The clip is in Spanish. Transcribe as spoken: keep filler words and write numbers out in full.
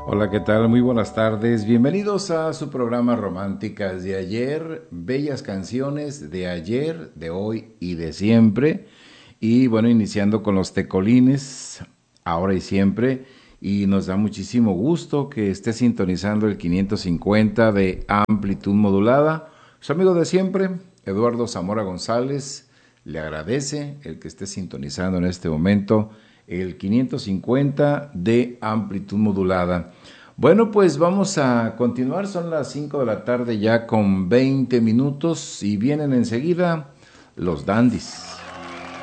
Hola, ¿qué tal? Muy buenas tardes. Bienvenidos a su programa Románticas de ayer, bellas canciones de ayer, de hoy y de siempre. Y bueno, iniciando con los tecolines, ahora y siempre. Y nos da muchísimo gusto que esté sintonizando el quinientos cincuenta de amplitud modulada. Su amigo de siempre, Eduardo Zamora González, le agradece el que esté sintonizando en este momento el quinientos cincuenta de amplitud modulada. Bueno, pues vamos a continuar, son las cinco de la tarde ya con veinte minutos y vienen enseguida los dandies.